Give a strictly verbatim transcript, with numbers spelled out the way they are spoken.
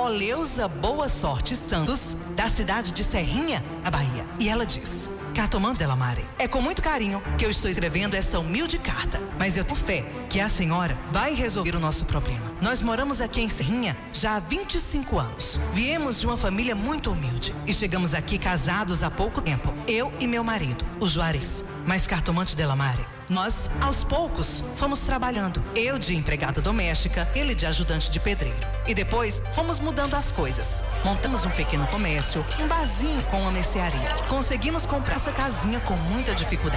Oleusa Boa Sorte Santos, da cidade de Serrinha, na Bahia. E ela diz: Cartomante Delamare, é com muito carinho que eu estou escrevendo essa humilde carta, mas eu tenho fé que a senhora vai resolver o nosso problema. Nós moramos aqui em Serrinha já há vinte e cinco anos. Viemos de uma família muito humilde e chegamos aqui casados há pouco tempo, eu e meu marido, o Juarez. Mas, Cartomante Delamare, nós, aos poucos, fomos trabalhando. Eu de empregada doméstica, ele de ajudante de pedreiro. E depois, fomos mudando as coisas. Montamos um pequeno comércio, um barzinho com uma mercearia. Conseguimos comprar essa casinha com muita dificuldade.